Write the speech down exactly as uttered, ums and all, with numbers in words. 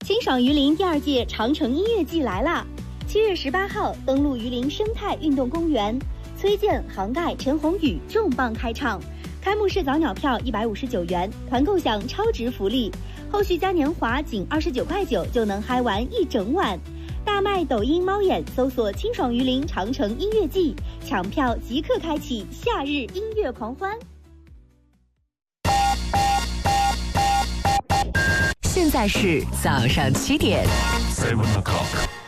清爽榆林第二届长城音乐季来啦！七月十八号登陆榆林生态运动公园，崔健、杭盖、陈鸿宇重磅开唱。开幕式早鸟票一百五十九元，团购享超值福利，后续嘉年华仅二十九块九就能嗨玩一整晚。大麦抖音猫眼搜索清爽榆林长城音乐季，抢票即刻开启夏日音乐狂欢。 现在是早上七点。 Seven o'clock.